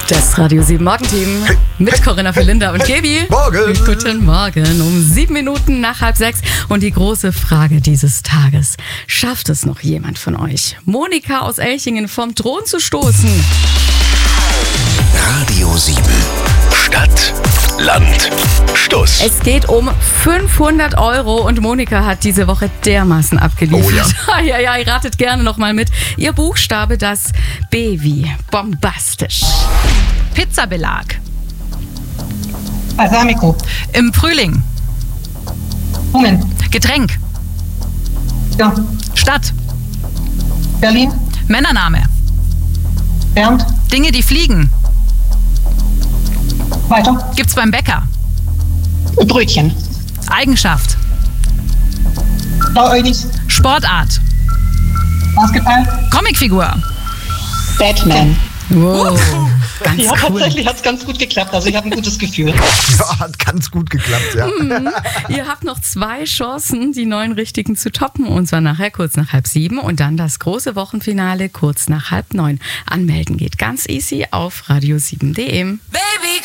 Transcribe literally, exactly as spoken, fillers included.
Das Radio sieben Morgenteam Hey, mit hey, Corinna Felinda und Gaby. Morgen. Guten Morgen um sieben Minuten nach halb sechs. Und die große Frage dieses Tages: Schafft es noch jemand von euch, Monika aus Elchingen vom Thron zu stoßen? Radio sieben. Stadt, Land, Stuss. Es geht um fünfhundert Euro und Monika hat diese Woche dermaßen abgeliefert. Oh ja, ja, ihr ratet gerne nochmal mit. Ihr Buchstabe, das B wie bombastisch. Pizzabelag. Balsamico. Im Frühling. Blumen. Getränk. Ja. Stadt. Berlin. Männername. Bernd. Dinge, die fliegen. Weiter. Gibt's beim Bäcker. Brötchen. Eigenschaft. Blauäugig. Sportart. Basketball. Comicfigur. Batman. Wow, ganz Ja, cool. tatsächlich hat es ganz gut geklappt. Also ich habe ein gutes Gefühl. Ja, hat ganz gut geklappt, ja. Ihr habt noch zwei Chancen, die neun Richtigen zu toppen. Und zwar nachher kurz nach halb sieben und dann das große Wochenfinale kurz nach halb neun. Anmelden geht ganz easy auf radio sieben punkt de. Baby,